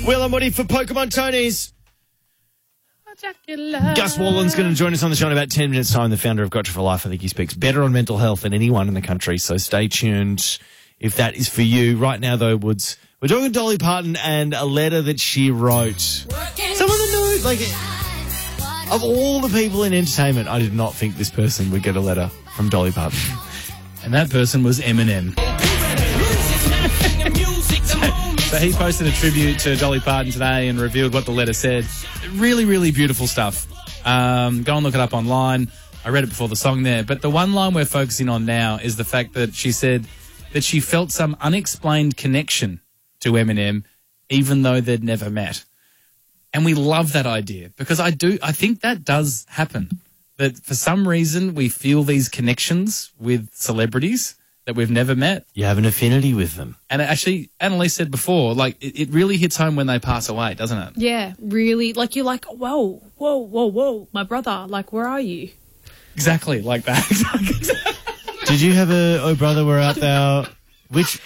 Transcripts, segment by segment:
Will and Woody for Pokemon Tonys. Gus Wallen's going to join us on the show in about 10 minutes' time, the founder of Gotcha for Life. I think he speaks better on mental health than anyone in the country, so stay tuned if that is for you. Right now, though, Woods, we're talking Dolly Parton and a letter that she wrote. Someone that knows, like, of all the people in entertainment, I did not think this person would get a letter from Dolly Parton. And that person was Eminem. So he posted a tribute to Dolly Parton today and revealed what the letter said. Really, really beautiful stuff. Go and look it up online. I read it before the song there. But the one line we're focusing on now is the fact that she said that she felt some unexplained connection to Eminem, even though they'd never met. And we love that idea because I think that does happen. That for some reason we feel these connections with celebrities that we've never met. You have an affinity with them. And actually, Annalise said before, like, it really hits home when they pass away, doesn't it? Yeah, really. Like, you're like, whoa, my brother. Like, where are you? Exactly, like that. Did you have a Oh Brother We're Out There? Which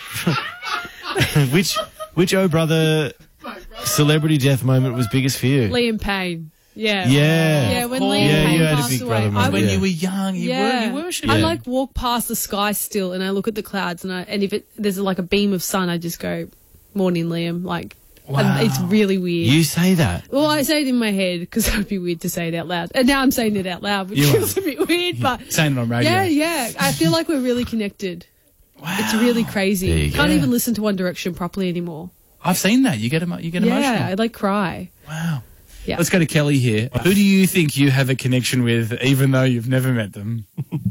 Oh Brother celebrity death moment was biggest for you? Liam Payne. Yeah. Yeah. When Liam Payne you had a passed big away. brother moment. When you were young, you worshipped I him. like walk past the sky still and I look at the clouds and if there's like a beam of sun, I just go, morning, Liam. Like, Wow. it's really weird. You say that? Well, I say it in my head because it would be weird to say it out loud. And now I'm saying it out loud, which feels a bit weird. But saying it on radio. Yeah. I feel like we're really connected. Wow. It's really crazy. There you Can't go. even listen to One Direction properly anymore. I've seen that. You get emotional. Yeah, I like cry. Wow. Yeah. Let's go to Kelly here. Who do you think you have a connection with, even though you've never met them?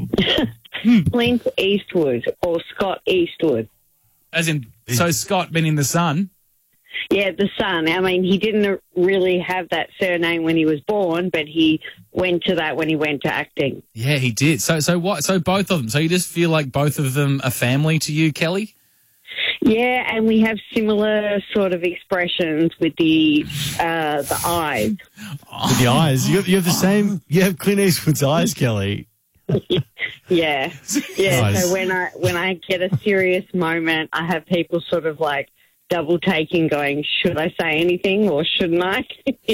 Clint Eastwood or Scott Eastwood. As in, so Scott being in the sun. Yeah, the son. I mean, he didn't really have that surname when he was born, but he went to that when he went to acting. Yeah, he did. So what? So both of them. So you just feel like both of them are family to you, Kelly? Yeah, and we have similar sort of expressions with the eyes. With the eyes. You have the same. You have Clint Eastwood's eyes, Kelly. Yeah. Nice. So when I get a serious moment, I have people sort of like double taking, going, should I say anything or shouldn't I?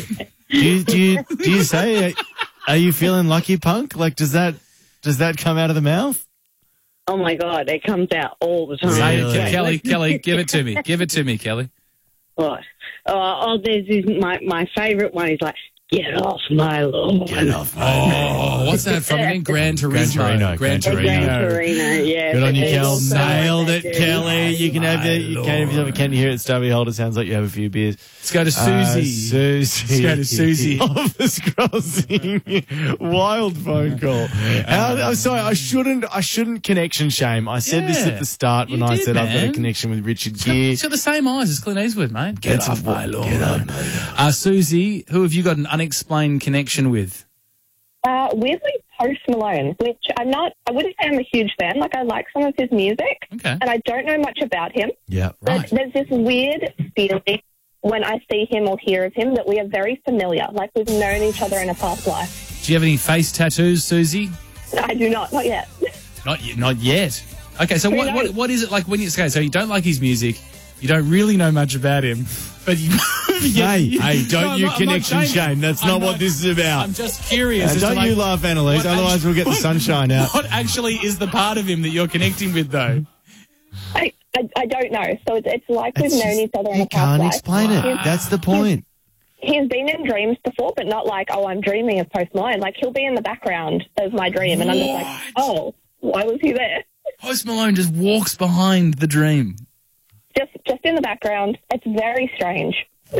Do you say, are you feeling lucky, punk? Like, does that come out of the mouth? Oh my God, it comes out all the time. Say Really? it, Kelly, give it to me. Give it to me, Kelly. What? There's this, my favourite one is like, get off my lawn. Get off Oh, what's that from again? Gran Turismo. Gran Torino. Gran Torino, yeah. Good on you, But Kel. there's also Nailed it, that Kelly. You can have it. You can't have can you hear it? Stubby Holder sounds like you have a few beers. Let's go to Susie. Susie. Let's go to Susie. Office crossing. Wild phone call. I'm sorry. I shouldn't connection shame. I said this at the start when You I did, said I've got a man. connection with Richard Gere. He's got the same eyes as Clint Eastwood, mate. Get off my lawn. Get on. Susie, who have you got an unexplained connection with? Weirdly, Post Malone, which I wouldn't say I'm a huge fan. Like, I like some of his music, Okay. and I don't know much about him. Yeah. But there's this weird feeling when I see him or hear of him that we are very familiar, like we've known each other in a past life. Do you have any face tattoos, Susie? I do not yet. Not yet. Okay, so Who knows? what is it like when you say, so you don't like his music, you don't really know much about him, but you... Hey, don't No, I'm you not connection saying- shame. That's I'm not what this is about. I'm just curious. as to, Don't like, you laugh, Annalise, what otherwise we'll get the sunshine out. What actually is the part of him that you're connecting with, though? I don't know. So it's like we've It's known just- each other in you a past can't life. explain it. That's the point. He's been in dreams before, but not like, oh, I'm dreaming of Post Malone. Like, he'll be in the background of my dream, and I'm just like, oh, why was he there? Post Malone just walks behind the dream. Just in the background. It's very strange.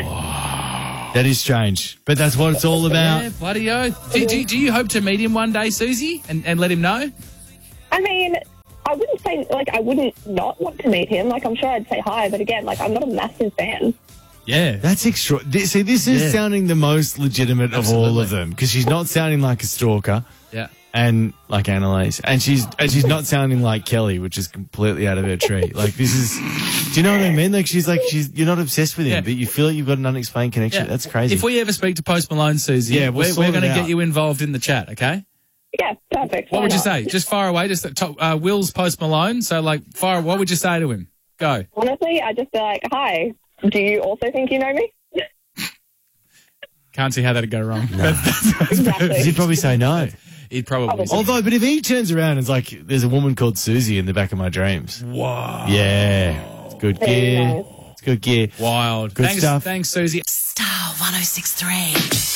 That is strange, but that's what it's all about. Yeah, bloody oath. Do you hope to meet him one day, Susie, and let him know? I mean, I wouldn't say, like, I wouldn't not want to meet him. Like, I'm sure I'd say hi, but again, like, I'm not a massive fan. Yeah. That's extra. See, this is Yeah. sounding the most legitimate of all of them because she's not sounding like a stalker Yeah. and like Annalise, and she's not sounding like Kelly, which is completely out of her tree. Like this is, do you know what I mean? Like you're not obsessed with him, Yeah. but you feel like you've got an unexplained connection. Yeah. That's crazy. If we ever speak to Post Malone, Susie, Yeah, we'll we're sort going to it get out. you involved in the chat, okay? Yeah, perfect. What Why would you not? say? Just fire away. Just Will's Post Malone. So, like, fire. What would you say to him? Go. Honestly, I'd just be like, hi, do you also think you know me? Can't see how that'd go wrong. Exactly. He'd probably say no. He'd probably say. Although, but if he turns around and it's like, there's a woman called Susie in the back of my dreams. Wow. Yeah. It's good Very gear. nice. It's good gear. Wild. Good stuff. Thanks, Susie. Star 1063.